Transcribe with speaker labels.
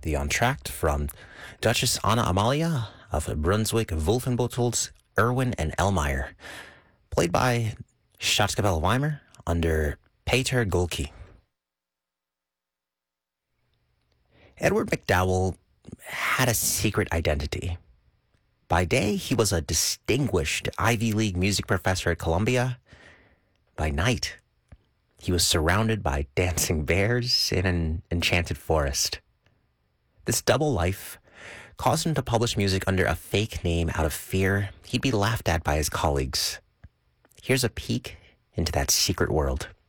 Speaker 1: the entr'acte from Duchess Anna Amalia of Brunswick-Wolfenbüttel's Erwin and Elmeyer, played by Staatskapelle Weimar under Peter Gulke. Edward MacDowell had a secret identity. By day, he was a distinguished Ivy League music professor at Columbia. By night, he was surrounded by dancing bears in an enchanted forest. This double life caused him to publish music under a fake name out of fear he'd be laughed at by his colleagues. Here's a peek into that secret world.